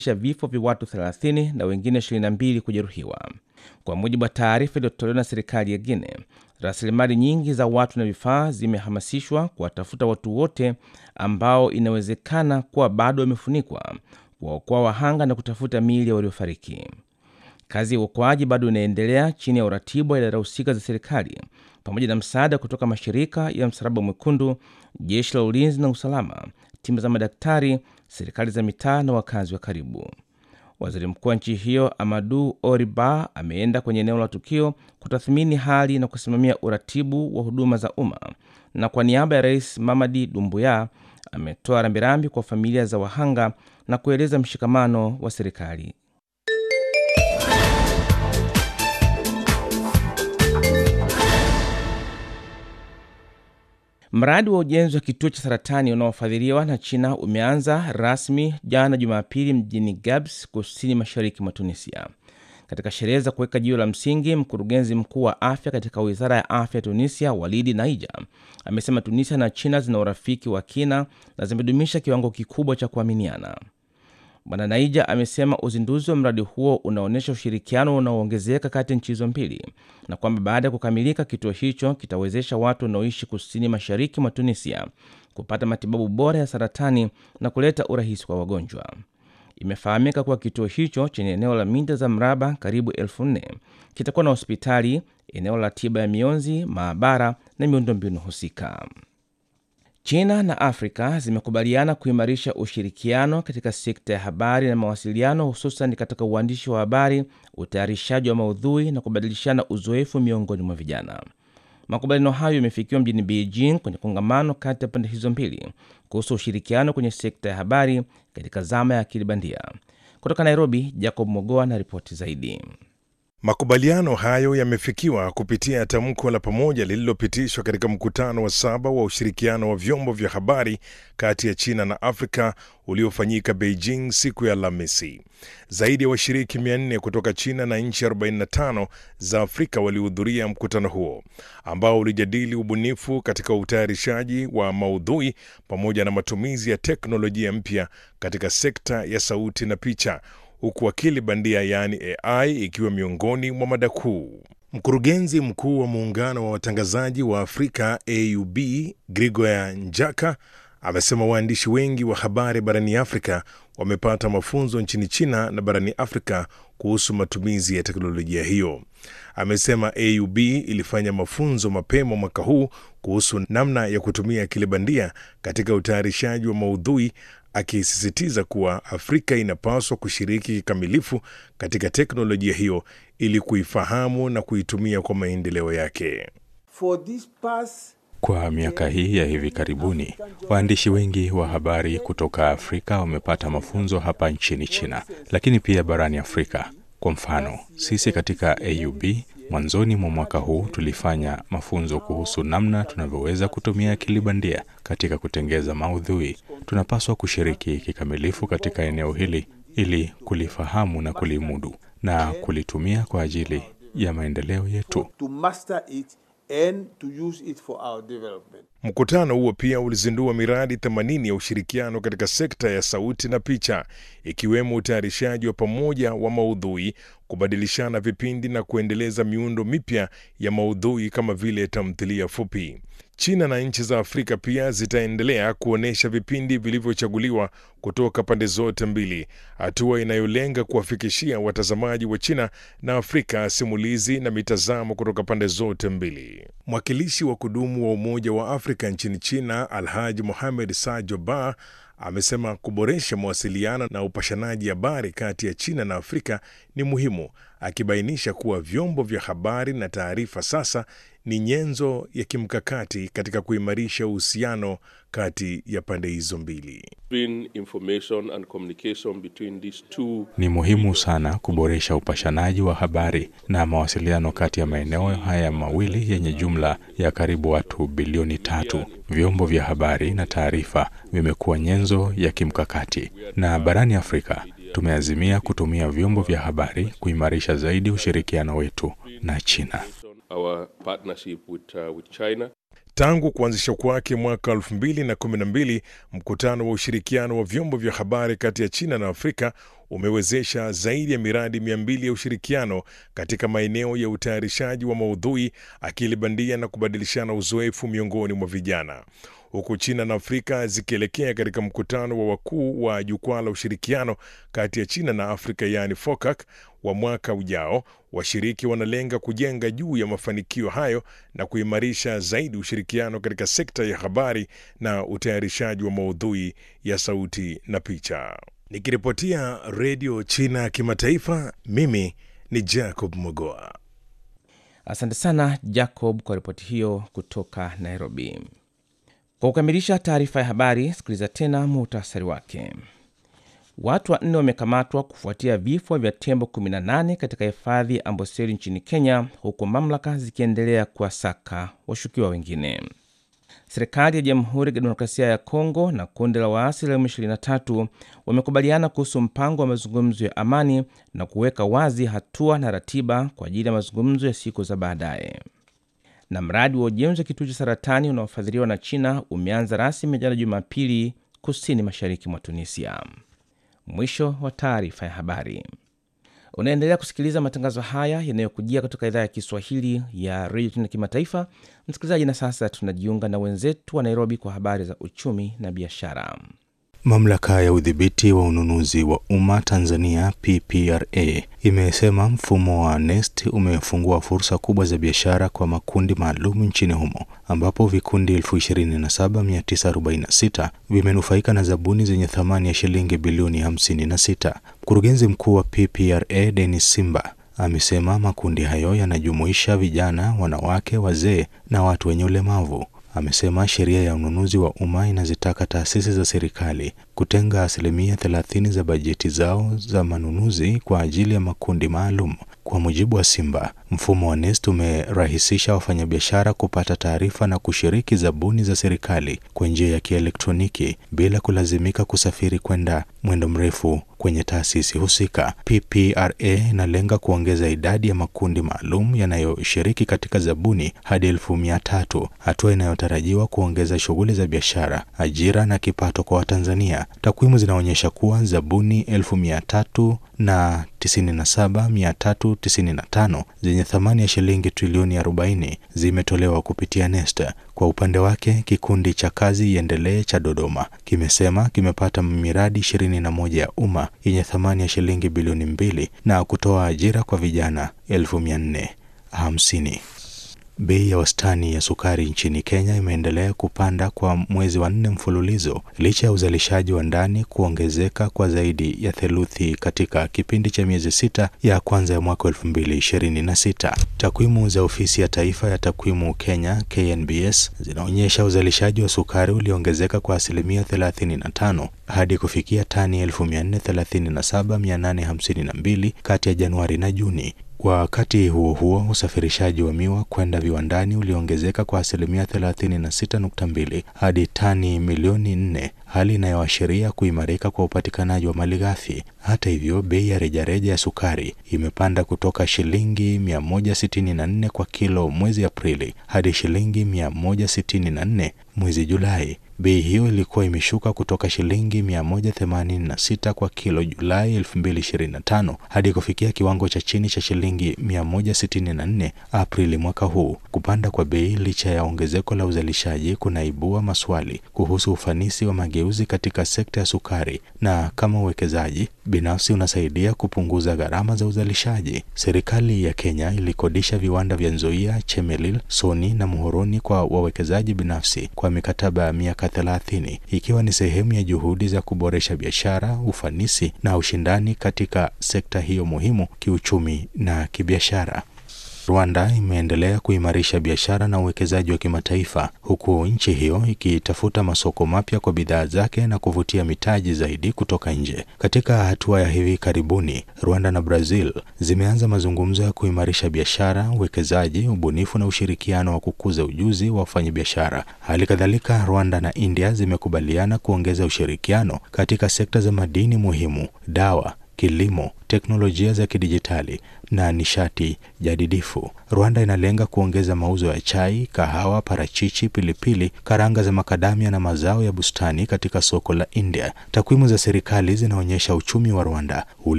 vifo vya watu 30 na wengine 22 kujeruhiwa. Kwa mujibu wa taarifa iliyotolewa na serikali ya Guinea, rasilimali nyingi za watu na vifaa zimehamasishwa kuwatafuta watu wote ambao inawezekana kuwa bado wamefunikwa, kuwaokoa wahanga na kutafuta miili ya waliofariki. Kazi ya uokoaji bado inaendelea chini ya uratibu wa idara husika za serikali pamoja na msaada kutoka mashirika ya Msalaba Mwekundu, jeshi la ulinzi na usalama, timu za madaktari, serikali za mitaa na wakazi wa karibu. Waziri mkuu wa nchi hiyo Amadou Oriba ameenda kwenye eneo la tukio kutathmini hali na kusimamia uratibu wa huduma za umma, na kwa niaba ya Rais Mamadi Doumbouya ametoa rambirambi kwa familia za wahanga na kueleza mshikamano wa serikali. Mradi wa ujenzi wa kituo cha saratani unaofadhiliwa na China umeanza rasmi jana Jumapili mjini Gabs, kusini mashariki mwa Tunisia. Katika sherehe za kuweka jiwe la msingi, mkurugenzi mkuu wa afya katika Wizara ya Afya ya Tunisia, Walidi Naija, amesema Tunisia na China zina urafiki wa kina na zimedumisha kiwango kikubwa cha kuaminiana. Bwana Naija amesema uzinduzi wa mradi huo unaonyesha ushirikiano unaoongezeka kati ya nchi hizo mbili, na kwamba baada ya kukamilika kituo hicho kitawezesha watu wanaoishi kusini mashariki mwa Tunisia kupata matibabu bora ya saratani na kuleta urahisi kwa wagonjwa. Imefahamika kuwa kituo hicho chenye eneo la mita za mraba karibu 4,000 kitakuwa na hospitali, eneo la tiba ya mionzi, maabara na miundombinu husika. China na Afrika zimekubaliana kuimarisha ushirikiano katika sekta ya habari na mawasiliano, hususan katika uandishi wa habari, utayarishaji wa maudhui na kubadilishana uzoefu miongoni mwa vijana. Makubaliano hayo yamefikiwa mjini Beijing kwenye kongamano kati ya pande hizo mbili kuhusu ushirikiano kwenye sekta ya habari katika zama ya akili bandia. Kutoka Nairobi, Jacob Mogoa na ripoti zaidi. Makubaliano hayo yamefikiwa kupitia tamko la pamoja lililopitishwa katika mkutano wa 7 wa ushirikiano wa vyombo vya habari kati ya China na Afrika uliofanyika Beijing siku ya Alhamisi. Zaidi ya washiriki 400 kutoka China na nchi 45 za Afrika walihudhuria mkutano huo, ambao ulijadili ubunifu katika utayarishaji wa maudhui pamoja na matumizi ya teknolojia mpya katika sekta ya sauti na picha, huku akili bandia yaani AI ikiwa miongoni mwa mada kuu. Mkurugenzi mkuu wa muungano wa watangazaji wa Afrika AUB, Grigoya Njaka, amesema waandishi wengi wa habari barani Afrika wamepata mafunzo nchini China na barani Afrika kuhusu matumizi ya teknolojia hiyo. Amesema AUB ilifanya mafunzo mapema mwaka huu kuhusu namna ya kutumia akili bandia katika utayarishaji wa maudhui, akisisitiza kuwa Afrika inapaswa kushiriki kikamilifu katika teknolojia hiyo ili kuifahamu na kuitumia kwa maendeleo yake. Kwa miaka hii ya hivi karibuni, waandishi wengi wa habari kutoka Afrika wamepata mafunzo hapa nchini China, lakini pia barani Afrika. Kwa mfano, sisi katika AUB mwanzoni mwa mwaka huu tulifanya mafunzo kuhusu namna tunavyoweza kutumia akili bandia katika kutengeza maudhui. Tunapaswa kushiriki kikamilifu katika eneo hili ili kulifahamu na kulimudu na kulitumia kwa ajili ya maendeleo yetu. Mkutano huo pia ulizindua miradi 80 ya ushirikiano katika sekta ya sauti na picha, ikiwemo utayarishaji wa pamoja wa maudhui, kubadilishana vipindi na kuendeleza miundo mipya ya maudhui kama vile tamthilia fupi. China na nchi za Afrika pia zitaendelea kuonesha vipindi vilivyochaguliwa kutoka pande zote mbili, hatua inayolenga kuwafikishia watazamaji wa China na Afrika simulizi na mitazamo kutoka pande zote mbili. Mwakilishi wa kudumu wa Umoja wa Afrika nchini China, Alhaji Mohamed Sajo Ba, amesema kuboresha mawasiliano na upashanaji habari kati ya China na Afrika ni muhimu, akibainisha kuwa vyombo vya habari na taarifa sasa ni nyenzo ya kimkakati katika kuimarisha uhusiano kati ya pande hizo mbili. Ni muhimu sana kuboresha upashanaji wa habari na mawasiliano kati ya maeneo haya mawili yenye jumla ya karibu watu bilioni 3. Vyombo vya habari na taarifa vimekuwa nyenzo ya kimkakati, na barani Afrika tumeazimia kutumia vyombo vya habari kuimarisha zaidi ushirikiano wetu na China. Tangu kuanzishwa kwake mwaka 2012, mkutano wa ushirikiano wa vyombo vya habari kati ya China na Afrika umewezesha zaidi ya miradi 200 ya ushirikiano katika maeneo ya utayarishaji wa maudhui, akili bandia na kubadilishana uzoefu miongoni mwa vijana. Huku China na Afrika zikielekea katika mkutano wa wakuu wa jukwaa la ushirikiano kati ya China na Afrika yaani FOCAC wa mwaka ujao, washiriki wanalenga kujenga juu ya mafanikio hayo na kuimarisha zaidi ushirikiano katika sekta ya habari na utayarishaji wa maudhui ya sauti na picha. Nikiripotia Radio China Kimataifa, mimi ni Jacob Mogoa. Asante sana Jacob kwa ripoti hiyo kutoka Nairobi. Kwa kukamilisha taarifa ya habari, sikiliza tena muhtasari wake. Watu 4 wamekamatwa kufuatia vifo vya tembo 18 katika hifadhi ya Amboseli nchini Kenya, huku mamlaka zikiendelea kuwasaka washukiwa wengine. Serikali ya Jamhuri ya Kidemokrasia ya Kongo na kundi la waasi la M23 wamekubaliana kuhusu mpango wa mazungumzo ya amani na kuweka wazi hatua na ratiba kwa ajili ya mazungumzo ya siku za baadaye. Na mradi wa ujenzi wa kituo cha saratani unaofadhiliwa na China umeanza rasmi jana Jumapili kusini mashariki mwa Tunisia. Mwisho wa taarifa ya habari. Unaendelea kusikiliza matangazo haya yanayokujia kutoka idhaa ya Kiswahili ya Radio China Kimataifa. Msikilizaji, na sasa tunajiunga na wenzetu wa Nairobi kwa habari za uchumi na biashara. Mamlaka ya udhibiti wa ununuzi wa umma Tanzania PPRA imesema mfumo wa NeST umefungua fursa kubwa za biashara kwa makundi maalum nchini humo, ambapo vikundi 27,946 vimenufaika na zabuni zenye thamani ya shilingi bilioni 56. Mkurugenzi mkuu wa PPRA Dennis Simba amesema makundi hayo yanajumuisha vijana, wanawake, wazee na watu wenye ulemavu. Amesema sheria ya ununuzi wa umma inazitaka taasisi za serikali kutenga 30% za bajeti zao za manunuzi kwa ajili ya makundi maalum. Kwa mujibu wa Simba, mfumo wa NeST umerahisisha wafanyabiashara kupata taarifa na kushiriki zabuni za serikali kwa njia ya kielektroniki bila kulazimika kusafiri kwenda mwendo mrefu kwenye taasisi husika. PPRA inalenga kuongeza idadi ya makundi maalum yanayoshiriki katika zabuni hadi 1,300, hatua inayotarajiwa kuongeza shughuli za biashara, ajira na kipato kwa Watanzania. Takwimu zinaonyesha kuwa zabuni 1,397,395 zenye thamani ya shilingi trilioni 40 zimetolewa kupitia NeST. Kwa upande wake, kikundi cha kazi iendelee cha Dodoma kimesema kimepata miradi 21 ya umma yenye thamani ya shilingi bilioni 2 na kutoa ajira kwa vijana 450. Bei ya wastani ya sukari nchini Kenya imeendelea kupanda kwa mwezi wa 4 mfululizo licha ya uzalishaji wa ndani kuongezeka kwa zaidi ya theluthi katika kipindi cha miezi 6 ya kwanza ya mwaka 2026. Takwimu za Ofisi ya Taifa ya Takwimu Kenya KNBS zinaonyesha uzalishaji wa sukari uliongezeka kwa 35% hadi kufikia tani 437,852 kati ya Januari na Juni. Wakati huo huo, usafirishaji wa miwa kwenda viwandani uliongezeka kwa 36.2 hadi tani milioni 4, hali inayoashiria kuimarika kwa upatikanaji wa malighafi. Hata hivyo, bei ya rejareja ya sukari imepanda kutoka shilingi 164 kwa kilo mwezi Aprili hadi shilingi 164 mwezi Julai. Bei hiyo ilikuwa imeshuka kutoka shilingi 186 kwa kilo Julai 2025 hadi kufikia kiwango cha chini cha shilingi 164 Aprili mwaka huu. Kupanda kwa bei licha ya ongezeko la uzalishaji kunaibua maswali kuhusu ufanisi wa mageuzi katika sekta ya sukari na kama uwekezaji binafsi unasaidia kupunguza gharama za uzalishaji. Serikali ya Kenya ilikodisha viwanda vya Nzoia, Chemelil, Soni na Muhoroni kwa wawekezaji binafsi kwa mikataba ya miaka 30, ikiwa ni sehemu ya juhudi za kuboresha biashara, ufanisi na ushindani katika sekta hiyo muhimu kiuchumi na kibiashara. Rwanda imeendelea kuimarisha biashara na uwekezaji wa kimataifa huku nchi hiyo ikitafuta masoko mapya kwa bidhaa zake na kuvutia mitaji zaidi kutoka nje. Katika hatua ya hivi karibuni, Rwanda na Brazil zimeanza mazungumzo ya kuimarisha biashara, uwekezaji, ubunifu na ushirikiano wa kukuza ujuzi wa wafanyabiashara. Hali kadhalika, Rwanda na India zimekubaliana kuongeza ushirikiano katika sekta za madini muhimu, dawa, kilimo, teknolojia za kidijitali na nishati jadidifu. Rwanda inalenga kuongeza mauzo ya chai, kahawa, parachichi, pilipili, karanga za makadamia na mazao ya bustani katika soko la India. Takwimu za serikali zinaonyesha uchumi wa Rwanda